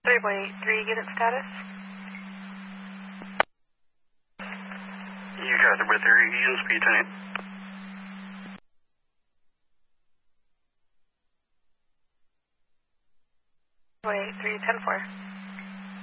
3.83 unit status. You guys are with area unit speed tank. 3.83, 10-4.